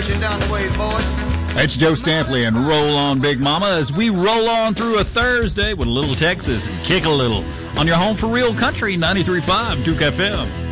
pushing down the waves, boys. It's Joe Stampley and Roll On Big Mama as we roll on through a Thursday with a little Texas and kick a little on your home for real country, 93.5 Duke FM.